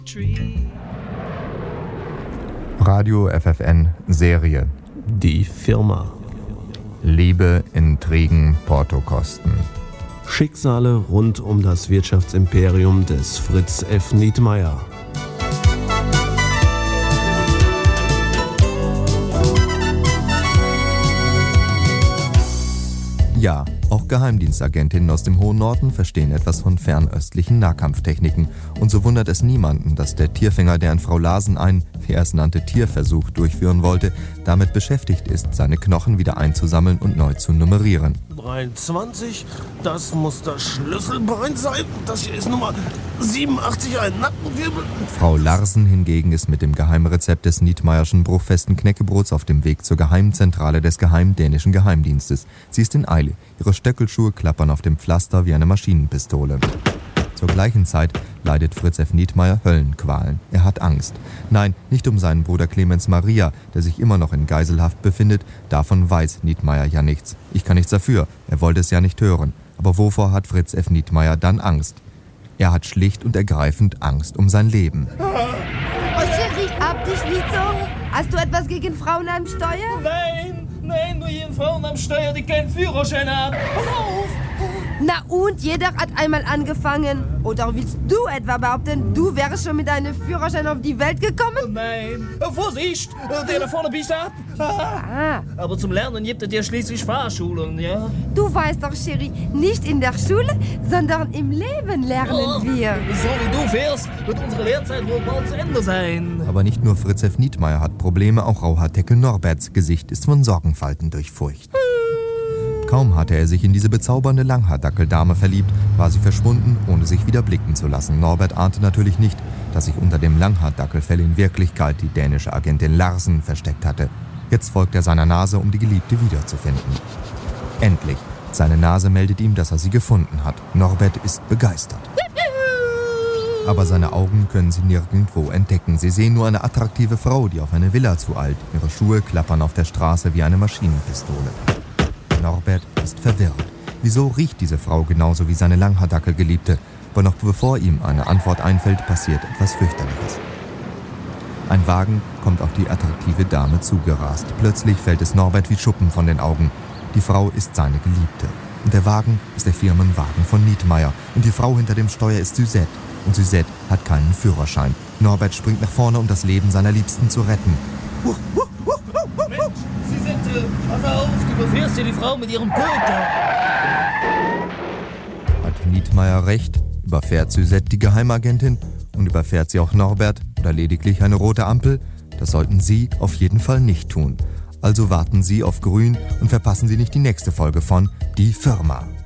Radio FFN Serie. Die Firma. Liebe, Intrigen, Portokosten. Schicksale rund um das Wirtschaftsimperium des Fritz F. Nietmeyer. Ja, auch Geheimdienstagentinnen aus dem hohen Norden verstehen etwas von fernöstlichen Nahkampftechniken. Und so wundert es niemanden, dass der Tierfänger, der an Frau Larsen einen, wie er es nannte, Tierversuch durchführen wollte, damit beschäftigt ist, seine Knochen wieder einzusammeln und neu zu nummerieren. 23, das muss das Schlüsselbein sein. Das hier ist Nummer 87, ein Nackenwirbel. Frau Larsen hingegen ist mit dem Geheimrezept des Nietmeyerschen bruchfesten Knäckebrots auf dem Weg zur Geheimzentrale des geheimen dänischen Geheimdienstes. Sie ist in Eile. Ihre Stöckelschuhe klappern auf dem Pflaster wie eine Maschinenpistole. Zur gleichen Zeit leidet Fritz F. Nietmeyer Höllenqualen. Er hat Angst. Nein, nicht um seinen Bruder Clemens Maria, der sich immer noch in Geiselhaft befindet. Davon weiß Nietmeyer ja nichts. Ich kann nichts dafür. Er wollte es ja nicht hören. Aber wovor hat Fritz F. Nietmeyer dann Angst? Er hat schlicht und ergreifend Angst um sein Leben. Oh, Chérie, hab dich nicht so. Hast du etwas gegen Frauen am Steuer? Nein, nur jeden Frauen am Steuer, die keinen Führerschein haben. Pass auf! Na und, jeder hat einmal angefangen. Oder willst du etwa behaupten, du wärst schon mit deinem Führerschein auf die Welt gekommen? Nein, Vorsicht, der da vorne biegt ab. Aber zum Lernen gibt es ja schließlich Fahrschulen, ja? Du weißt doch, Chérie, nicht in der Schule, sondern im Leben lernen wir. So wie du fährst, wird unsere Lehrzeit wohl bald zu Ende sein. Aber nicht nur Fritz F. Nietmeyer hat Probleme, auch Rauhaardeckel Norberts Gesicht ist von Sorgenfalten durchfurcht. Kaum hatte er sich in diese bezaubernde Langhaardackeldame verliebt, war sie verschwunden, ohne sich wieder blicken zu lassen. Norbert ahnte natürlich nicht, dass sich unter dem Langhaardackelfell in Wirklichkeit die dänische Agentin Larsen versteckt hatte. Jetzt folgt er seiner Nase, um die Geliebte wiederzufinden. Endlich! Seine Nase meldet ihm, dass er sie gefunden hat. Norbert ist begeistert. Aber seine Augen können sie nirgendwo entdecken. Sie sehen nur eine attraktive Frau, die auf eine Villa zueilt. Ihre Schuhe klappern auf der Straße wie eine Maschinenpistole. Norbert ist verwirrt. Wieso riecht diese Frau genauso wie seine Langhaardackelgeliebte? Aber noch bevor ihm eine Antwort einfällt, passiert etwas Fürchterliches. Ein Wagen kommt auf die attraktive Dame zugerast. Plötzlich fällt es Norbert wie Schuppen von den Augen. Die Frau ist seine Geliebte. Und der Wagen ist der Firmenwagen von Nietmeyer. Und die Frau hinter dem Steuer ist Suzette. Und Suzette hat keinen Führerschein. Norbert springt nach vorne, um das Leben seiner Liebsten zu retten. Mensch, Suzette, pass auf, du überfährst hier die Frau mit ihrem Köter. Hat Nietmeyer recht? Überfährt Suzette die Geheimagentin? Und überfährt sie auch Norbert oder lediglich eine rote Ampel? Das sollten Sie auf jeden Fall nicht tun. Also warten Sie auf Grün und verpassen Sie nicht die nächste Folge von Die Firma.